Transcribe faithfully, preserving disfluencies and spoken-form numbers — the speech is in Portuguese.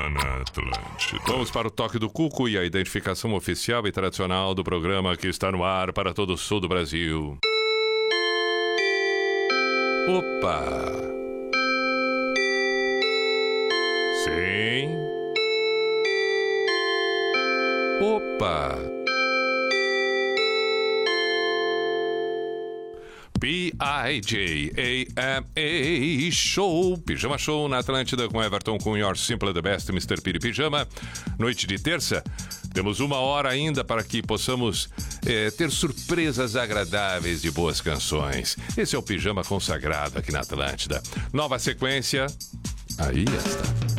Pijama na Atlântida. Vamos para o toque do cuco e a identificação oficial e tradicional do programa que está no ar para todo o sul do Brasil. Opa! Sim. Opa! P I J A M A Show, Pijama Show na Atlântida com Everton com Your Simple the Best, mister Piri Pijama. Noite de terça, temos uma hora ainda para que possamos é, ter surpresas agradáveis de boas canções. Esse é o Pijama consagrado aqui na Atlântida. Nova sequência, aí está.